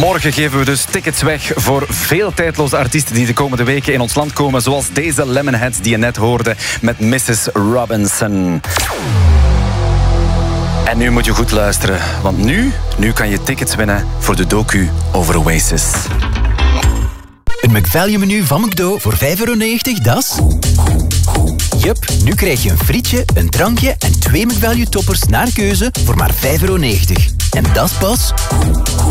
Morgen geven we dus tickets weg voor veel tijdloze artiesten die de komende weken in ons land komen. Zoals deze Lemonheads die je net hoorde met Mrs. Robinson. En nu moet je goed luisteren, want nu kan je tickets winnen voor de docu over Oasis. Een McValue-menu van McDo voor €5,90, dat is... Jup, nu krijg je een frietje, een drankje en 2 McValue-toppers naar keuze voor maar €5,90. En dat is pas...